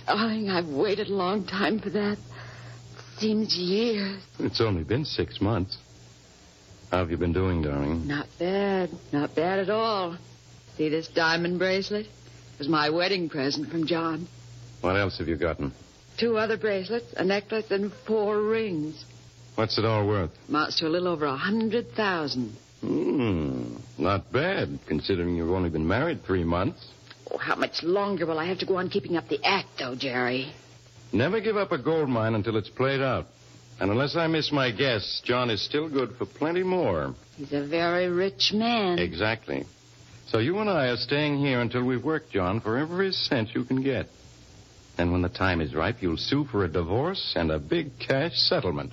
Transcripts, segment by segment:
Darling, I've waited a long time for that. Seems years. It's only been 6 months. How have you been doing, darling? Not bad. Not bad at all. See this diamond bracelet? It was my wedding present from John. What else have you gotten? 2 other bracelets, a necklace, and 4 rings. What's it all worth? Amounts to a little over 100,000. Not bad, considering you've only been married 3 months. Oh, how much longer will I have to go on keeping up the act, though, Jerry? Never give up a gold mine until it's played out. And unless I miss my guess, John is still good for plenty more. He's a very rich man. Exactly. So you and I are staying here until we've worked, John, for every cent you can get. And when the time is ripe, you'll sue for a divorce and a big cash settlement.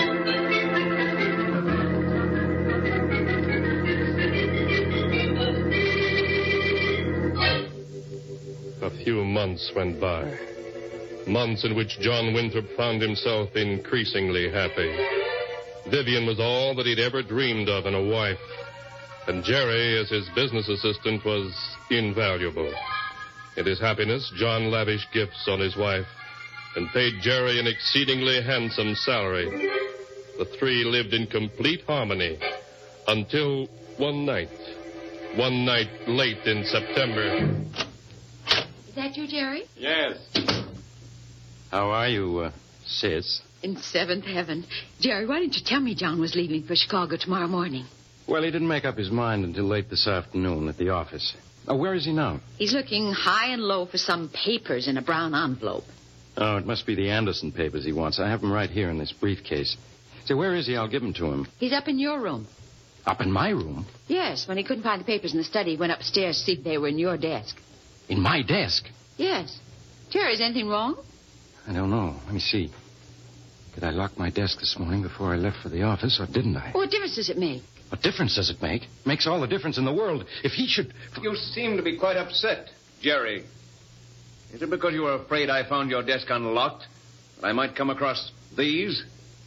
A few months went by. Months in which John Winthrop found himself increasingly happy. Vivian was all that he'd ever dreamed of in a wife. And Jerry, as his business assistant, was invaluable. In his happiness, John lavished gifts on his wife and paid Jerry an exceedingly handsome salary. The 3 lived in complete harmony until one night late in September. Is that you, Jerry? Yes. How are you, sis? In 7th heaven. Jerry, why didn't you tell me John was leaving for Chicago tomorrow morning? Well, he didn't make up his mind until late this afternoon at the office. Oh, where is he now? He's looking high and low for some papers in a brown envelope. Oh, it must be the Anderson papers he wants. I have them right here in this briefcase. Say, where is he? I'll give them to him. He's up in your room. Up in my room? Yes, when he couldn't find the papers in the study, he went upstairs to see if they were in your desk. In my desk? Yes. Jerry, is anything wrong? I don't know. Let me see. Did I lock my desk this morning before I left for the office, or didn't I? What difference does it make? What difference does it make? Makes all the difference in the world. If he should... You seem to be quite upset, Jerry. Is it because you were afraid I found your desk unlocked? That I might come across these?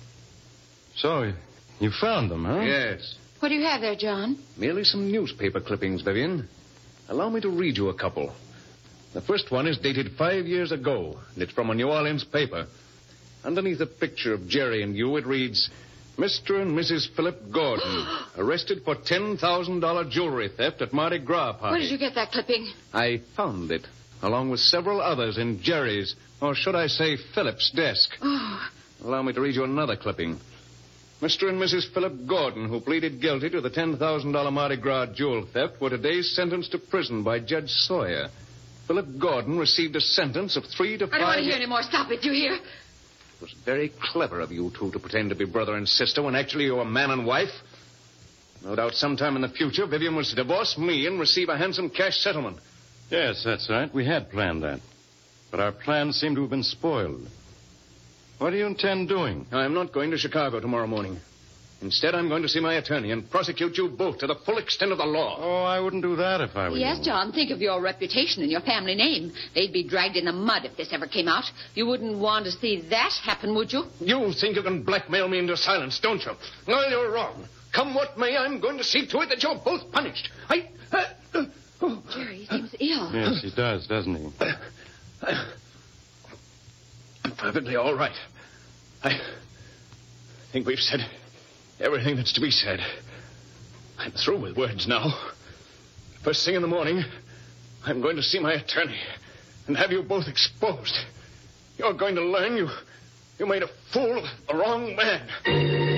So, you found them, huh? Yes. What do you have there, John? Merely some newspaper clippings, Vivian. Allow me to read you a couple. The first one is dated 5 years ago, and it's from a New Orleans paper. Underneath a picture of Jerry and you, it reads, Mr. and Mrs. Philip Gordon, arrested for $10,000 jewelry theft at Mardi Gras party. Where did you get that clipping? I found it, along with several others in Jerry's, or should I say Philip's desk. Oh. Allow me to read you another clipping. Mr. and Mrs. Philip Gordon, who pleaded guilty to the $10,000 Mardi Gras jewel theft, were today sentenced to prison by Judge Sawyer. Philip Gordon received a sentence of 3 to 5... I don't want to hear any more. Stop it, you hear? It was very clever of you two to pretend to be brother and sister when actually you were man and wife. No doubt sometime in the future, Vivian was to divorce me and receive a handsome cash settlement. Yes, that's right. We had planned that. But our plans seem to have been spoiled. What do you intend doing? I'm not going to Chicago tomorrow morning. Instead, I'm going to see my attorney and prosecute you both to the full extent of the law. Oh, I wouldn't do that if I were you. Yes, John, think of your reputation and your family name. They'd be dragged in the mud if this ever came out. You wouldn't want to see that happen, would you? You think you can blackmail me into silence, don't you? Well, you're wrong. Come what may, I'm going to see to it that you're both punished. Jerry, he seems ill. Yes, he does, doesn't he? I'm perfectly all right. I think we've said everything that's to be said. I'm through with words now. First thing in the morning, I'm going to see my attorney and have you both exposed. You're going to learn you made a fool of the wrong man.